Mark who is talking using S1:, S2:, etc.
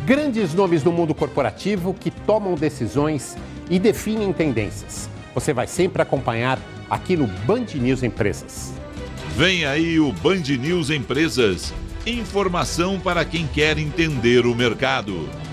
S1: Grandes nomes do mundo corporativo que tomam decisões e definem tendências. Você vai sempre acompanhar aqui no Band News Empresas.
S2: Vem aí o Band News Empresas. Informação para quem quer entender o mercado.